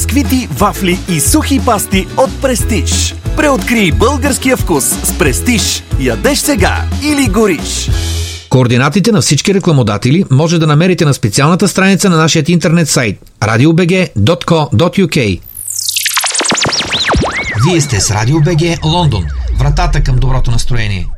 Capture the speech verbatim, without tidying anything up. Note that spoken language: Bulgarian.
бисквити, вафли и сухи пасти от Престиж. Преоткрий българския вкус с Престиж. Ядеш сега или гориш. Координатите на всички рекламодатели може да намерите на специалната страница на нашия интернет сайт радио би джи точка ко точка ю кей. Вие сте с Радио БГ Лондон. Вратата към доброто настроение.